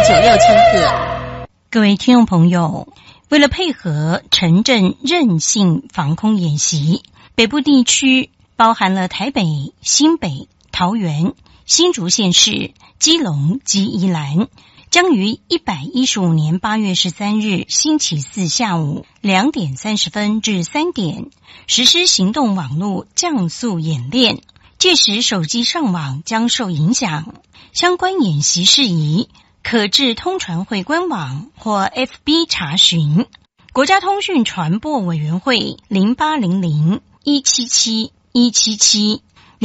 96000赫。各位听众朋友，为了配合城镇韧性防空演习，北部地区包含了台北、新北、桃园、新竹县市、基隆及宜兰，将于115年8月13日星期四下午2点30分至3点实施行动网络降速演练，届时手机上网将受影响。相关演习事宜可至通传会官网或 FB 查询。国家通讯传播委员会0800177177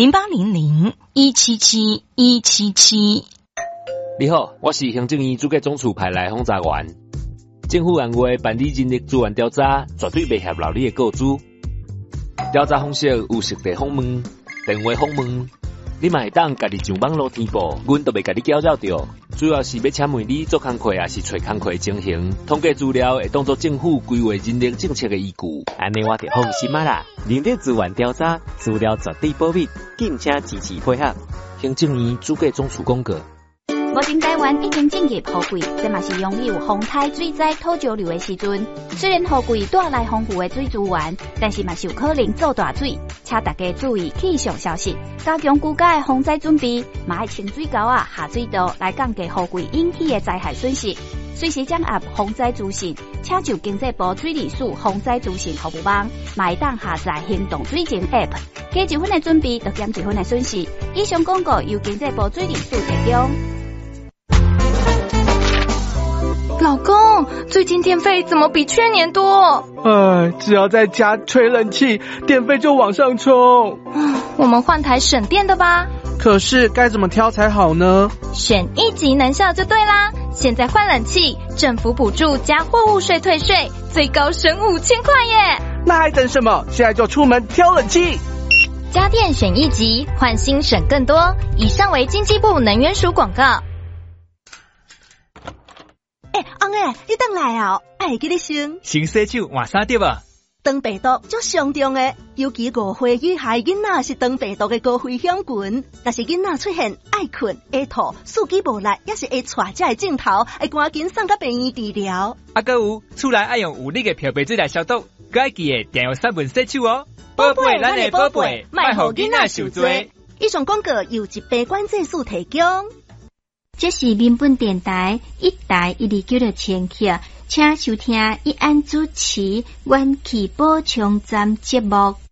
0800177177。 你好，我是行政院主计总处派来轰炸员。政府按月办理人力资源调查，绝对袂泄露你的个资。调查方式有实地访问、电话访问，你嘛会当家己上网络填报，阮都袂家己搅扰着。主要是要请问你做工课，也是找工课情形，统计资料会当作政府规划人力政策的依据。 安尼我就放心啦。人力资源调查资料绝对保密，敬请支持配合。 行政院主计总处公告。 目前台湾已经进入雨季，这嘛是拥有风台、水灾、土石流的时阵。虽然雨季带来丰富的水资源，但是嘛是有可能造大水，请大家注意气象消息，加强居家的防灾准备，嘛要清水沟下水道来降低雨季引起的灾害损失。随时掌握防灾资讯，请就经济部水利署防灾资讯服务网，嘛会当下载行动水情 App， 加一分的准备，就减一分的损失。以上广告由经济部水利署提供。 老公，最近电费怎么比去年多？ 只要在家吹冷气，电费就往上冲。 我们换台省电的吧。 可是该怎么挑才好呢？ 选一级能效就对啦。现在换冷气，政府补助加货物税退税，最高省5000块耶！ 那还等什么？现在就出门挑冷气。 家电选一级，换新省更多。以上为经济部能源署广告。 翁诶，你回来啊？会记你先洗手换衫对吧？ 肠病毒足严重诶，尤其5岁以下囡仔是肠病毒的高危险群。若是囡仔出现爱困、会吐、四肢无力，也是会带这个镜头，会赶紧送到病院治疗。 还有，厝内爱用有力的漂白水来消毒，还要记得定用3分洗手哦。宝贝，咱的宝贝，莫互囡仔受罪。 以上广告由疾病管制署提供。 这是民本电台1台129千赫，请收听一安主持元气补充站节目。